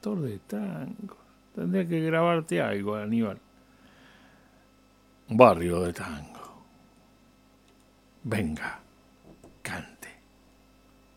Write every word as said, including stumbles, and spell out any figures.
Pastor de tango. Tendría que grabarte algo, Aníbal. Barrio de tango. Venga.